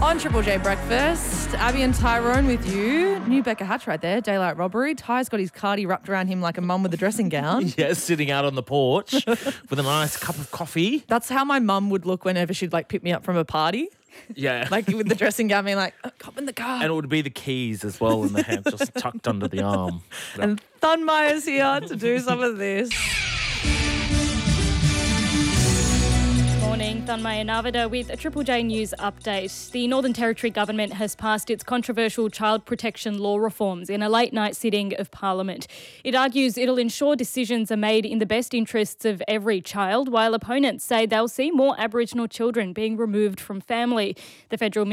On Triple J Breakfast, Abby and Tyrone with you. New Becca Hatch right there, daylight robbery. Ty's got his cardi wrapped around him like a mum with a dressing gown. Yes, sitting out on the porch with a nice cup of coffee. That's how my mum would look whenever she'd pick me up from a party. Yeah. With the dressing gown being like, hop in the car. And it would be the keys as well in the hand, just tucked under the arm. And Thunmaya's here to do some of this. Morning, Thunmaya Navada with a Triple J News update. The Northern Territory Government has passed its controversial child protection law reforms in a late night sitting of Parliament. It argues it'll ensure decisions are made in the best interests of every child, while opponents say they'll see more Aboriginal children being removed from family. The federal